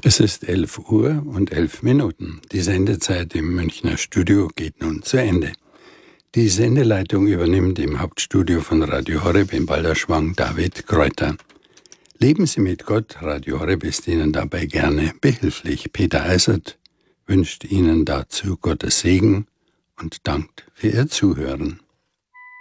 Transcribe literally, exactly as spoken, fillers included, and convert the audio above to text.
Es ist elf Uhr und elf Minuten. Die Sendezeit im Münchner Studio geht nun zu Ende. Die Sendeleitung übernimmt im Hauptstudio von Radio Horeb in Balderschwang David Kräuter. Leben Sie mit Gott, Radio Horeb ist Ihnen dabei gerne behilflich. Peter Eisert wünscht Ihnen dazu Gottes Segen und dankt für Ihr Zuhören.